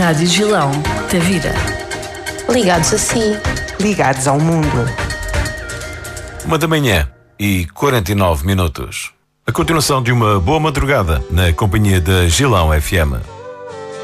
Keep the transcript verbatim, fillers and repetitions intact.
Rádio Gilão, Tavira. Ligados a si. Ligados ao mundo. Uma da manhã e quarenta e nove minutos. A continuação de uma boa madrugada na companhia da Gilão F M.